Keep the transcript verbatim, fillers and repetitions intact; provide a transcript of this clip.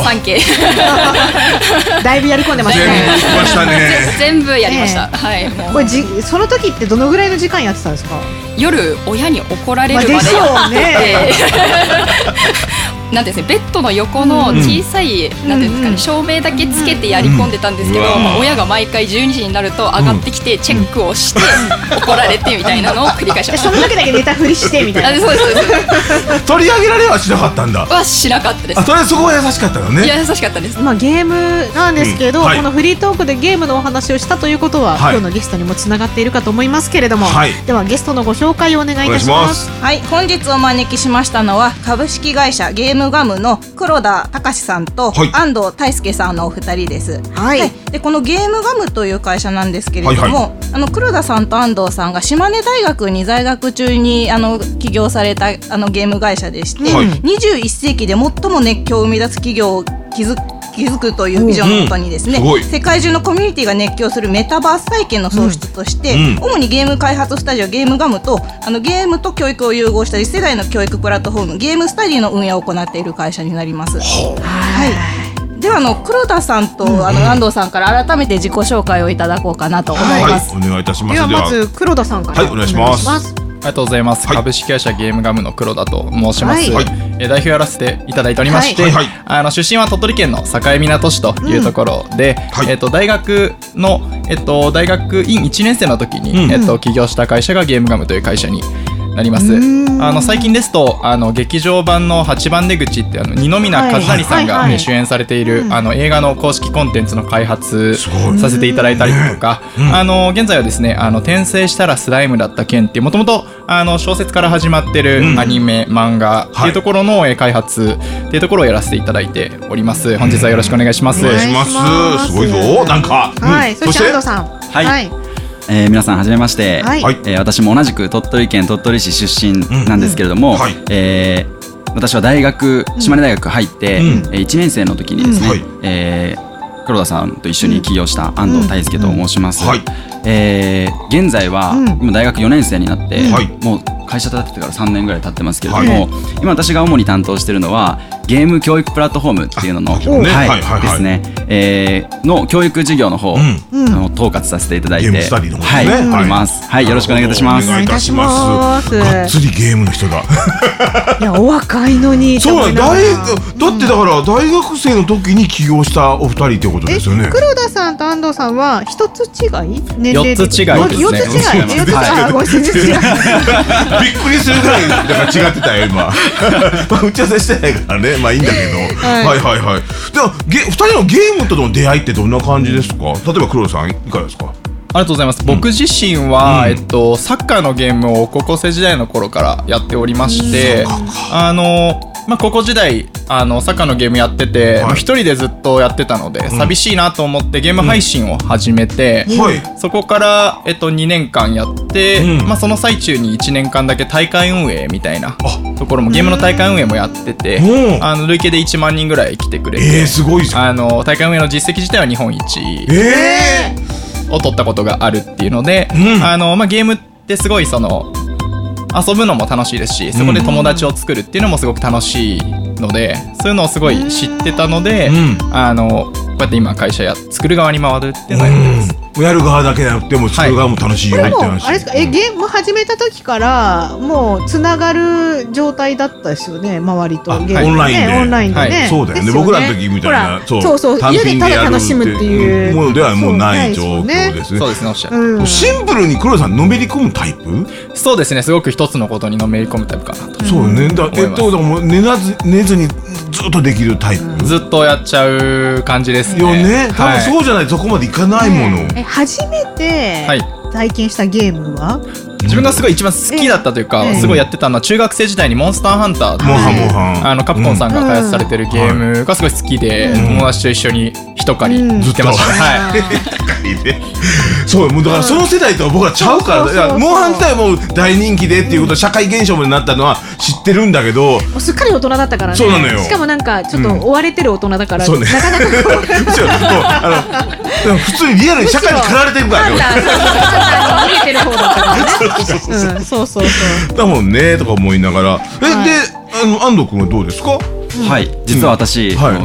さんけいだいぶやり込んでましたね。 全部ましたね。 全部やりました、はい。もうこれじその時ってどのぐらいの時間やってたんですか？ 夜親に怒られるまでやってて、 まあでしょうねなんていうんですね、ベッドの横の小さい、うん、なんていうんですかね、照明だけつけてやり込んでたんですけど、うん、まあ、親が毎回じゅうにじになると上がってきてチェックをして、うん、怒られてみたいなのを繰り返しました。 その時だけ寝たふりしてみたいな。 そうですそうです取り上げられはしなかったんだ。 はしなかったです。 あ、それはそこは優しかったのね。 いや優しかったです。 まあゲームなんですけど、うんはい、このフリートークでゲームのお話をしたということは、はい、今日のゲストにもつながっているかと思いますけれども、はい、ではゲストのご紹介をお願いいたします。 はい、本日お招きしましたのは株式会社ゲームガムの黒田隆さんと、はい、安藤大輔さんのお二人です、はいはい、でこのゲームガムという会社なんですけれども、はいはい、あの黒田さんと安藤さんが島根大学に在学中にあの起業されたあのゲーム会社でして、はい、にじゅういっせいきで最も熱狂を生み出す企業を築く気づくというビジョンのもとにですね、うん、世界中のコミュニティが熱狂するメタバース体験の創出として、うん、主にゲーム開発スタジオゲームガムとあのゲームと教育を融合した次世代の教育プラットフォームゲームスタディの運営を行っている会社になります。はい、ではあの黒田さんと、うん、あの安藤さんから改めて自己紹介をいただこうかなと思います。 はい、お願いいたします。 ではまず黒田さんから、 はい、お願いします。 ありがとうございます、はい、株式会社ゲームガムの黒田と申します、はい、え代表やらせていただいておりまして、はいはい、あの出身は鳥取県の境港市というところで、うんはい、えっと、大学の、えっと、大学院いちねん生の時に、うん、えっと、起業した会社がゲームガムという会社になります。あの最近ですとあの劇場版のはちばん出口ってあの二宮和也さんが、はいはい、主演されている、うん、あの映画の公式コンテンツの開発させていただいたりとか、うん、あの現在はですねあの転生したらスライムだった件っていうもともと小説から始まってるアニメ、うん、漫画っていうところの開発っていうところをやらせていただいております。本日はよろしくお願いします。 お願いします。すごいぞなんか、 はい、うん、そして安藤さん、 はい、はいえー、皆さんはじめまして、はいえー、私も同じく鳥取県鳥取市出身なんですけれども、うんはいえー、私は大学島根大学入って、うん、いちねん生の時にですね、うんえー、黒田さんと一緒に起業した安藤大輔と申します、うんはいえー、現在は今大学よねん生になって、うんはい、もう会社立ててからさんねんぐらい経ってますけれども、はい、今私が主に担当しているのはゲーム教育プラットフォームっていうのの、はいはいはい、ですね、えー、の教育事業の方を、うん、あの統括させていただいて、 ゲームスタディの方ですね、 はい、おります、はい、よろしくお願いいたします。 お願いいたします。がっつりゲームの人だいやお若いのにそうだ、大だってだから大学生の時に起業したお二人ってことですよね。 黒田さんと安藤さんは一つ違い年齢よっつ違いですね。 よっつ違いよっつ違いあごめん全然違うびっくりするぐらいだから違ってたよ今まあ打ち合わせしてないからねまあいいんだけど、はい、はいはいはいではゲふたりのゲームとの出会いってどんな感じですか？例えば黒田さんいかがですか？ ありがとうございます。僕自身は、うんえっと、サッカーのゲームを高校生時代の頃からやっておりまして、うん、あのまあ、高校時代あのサッカーのゲームやってて、はい、一人でずっとやってたので、うん、寂しいなと思ってゲーム配信を始めて、うん、そこから、えっと、にねんかんやって、うんまあ、その最中にいちねんかんだけ大会運営みたいなところもゲームの大会運営もやってて、うん、あの累計でいちまんにんぐらい来てくれて、 えー、すごいじゃん。 あの大会運営の実績自体は日本一、 えー、を取ったことがあるっていうので、うんあのまあ、ゲームってすごいその遊ぶのも楽しいですし、そこで友達を作るっていうのもすごく楽しいので、そういうのをすごい知ってたので、うん、あのこうやって今会社や作る側に回るっていうのをやってます。 やる側だけじゃなくても作る側も楽しいよって話、 はい、あれですか、えゲーム始めた時からもうつながる状態だったですよね、周りとゲーム、ね、 オンラインで、 オンラインでね、 はい、そうだよね、僕らの時みたいなそうそうそう単品でやるっていうものではもうない状況ですね。 そうですね、おっしゃる、 うん、シンプルに黒田さんのめり込むタイプ？ そうですね、すごく一つのことにのめり込むタイプかなと。 そうね、だえっとだもう寝なず寝ずにずっとできるタイプ、 うん、ずっとやっちゃう感じですね。 よね、多分そうじゃないとそこまでいかないもの、 ね、え初めて体験したゲームは、はい、 自分がすごい一番好きだったというか、えー、すごいやってたのは中学生時代にモンスターハンターっていう、はい、あのカプコンさんが開発されてるゲームがすごい好きで、うん、友達と一緒に一狩りずっとました、はいそうもうだからその世代とは僕らちゃうから、モンハンターも大人気でっていうこと、社会現象になったのは知ってるんだけど、もうすっかり大人だったからね。 そうなのよ。 しかもなんかちょっと追われてる大人だから、 うん、 なかなかこうあの普通にリアルに社会に駆られてるからよ。 逃げてる方だったからね。そうそうそうだもんねとか思いながら、え、はい、であの安藤君はどうですか？ はい、実は私、うんはい、